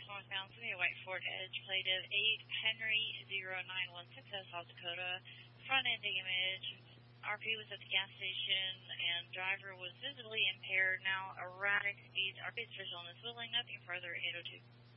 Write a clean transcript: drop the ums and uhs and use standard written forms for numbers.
southbound Semi White Ford Edge, plate of 8 Henry 0916 South Dakota. Front end damage. RP was at the gas station and driver was visibly impaired. Now erratic speeds. RP is visual and is willing. Nothing further. 802.